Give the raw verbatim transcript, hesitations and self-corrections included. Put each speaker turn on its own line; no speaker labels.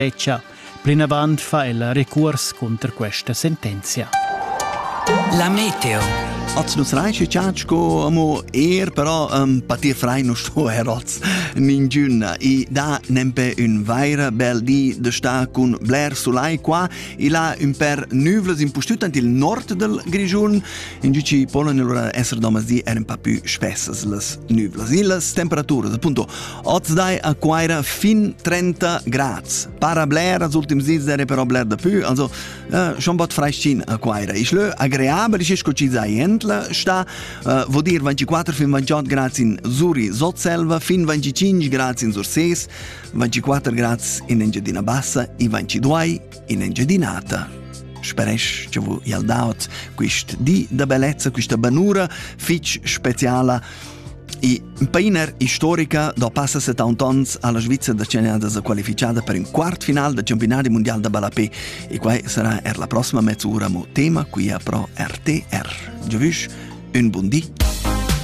Eccia, plinavant fa il recurs contro questa sentenza.
La meteo.
Als nus reiche ciacco amo er però um, patir frei no sto eroz ningiuna i da nempe un vaira bel di de sta con bler sulai qua i la un per nuvles impostut antil nord del Grigiun in giuci polen allora esser domas di er un pa più spessas las nuvles i las temperaturas appunto oz dai a quaira fin trenta grads para bler als ultims dies ere però bler da più also uh, schon bot freischin a quaira i schlö agreabel is scoci zaient sta uh, vuol dire ventiquattro fin ventotto gradi in Zuri Sotselva fin venticinque gradi in Surses ventiquattro gradi in Engiadina Bassa e ventidue in Engiadinata. Speresch che vu ial daut quist di da bellezza questa banura fitch speciala e un painer storica do passa settanta anni alla Svizzera da Cenada si qualificata per un quart final del campionato mondiale da Balapé e qua sarà er la prossima mezz'ora mo tema qui a pro R T R. Già un buon dì.